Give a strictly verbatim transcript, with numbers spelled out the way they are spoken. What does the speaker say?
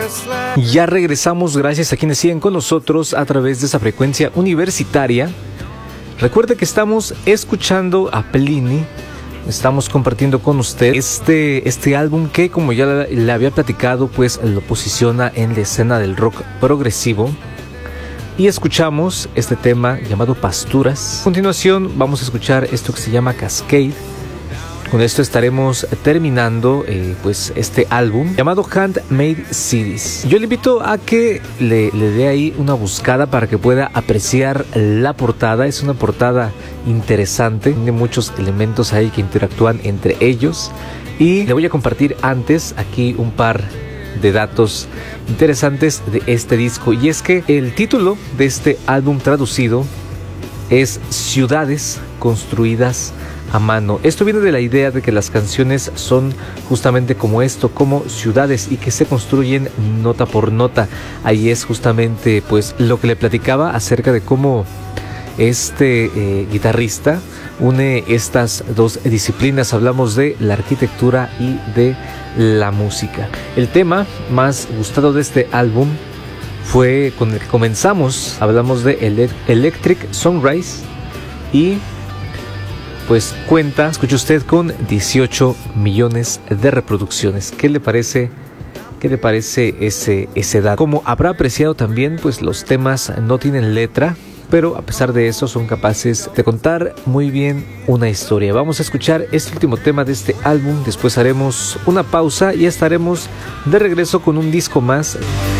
Ya regresamos, gracias a quienes siguen con nosotros a través de esa frecuencia universitaria. Recuerde que estamos escuchando a Plini, estamos compartiendo con usted este, este álbum que, como ya le había platicado, pues lo posiciona en la escena del rock progresivo. Y escuchamos este tema llamado Pasturas. A continuación vamos a escuchar esto que se llama Cascade. Con esto estaremos terminando eh, pues este álbum llamado Handmade Cities. Yo le invito a que le, le dé ahí una buscada para que pueda apreciar la portada. Es una portada interesante, tiene muchos elementos ahí que interactúan entre ellos. Y le voy a compartir antes aquí un par de datos interesantes de este disco. Y es que el título de este álbum traducido es Ciudades construidas a mano. Esto viene de la idea de que las canciones son justamente como esto, como ciudades, y que se construyen nota por nota. Ahí es justamente pues lo que le platicaba acerca de cómo este eh, guitarrista une estas dos disciplinas. Hablamos de la arquitectura y de la música. El tema más gustado de este álbum fue con el que comenzamos. Hablamos de Ele- Electric Sunrise y pues cuenta, escuche usted, con dieciocho millones de reproducciones. ¿Qué le parece? ¿Qué le parece ese, ese dato? Como habrá apreciado también, pues los temas no tienen letra, pero a pesar de eso son capaces de contar muy bien una historia. Vamos a escuchar este último tema de este álbum, después haremos una pausa y estaremos de regreso con un disco más.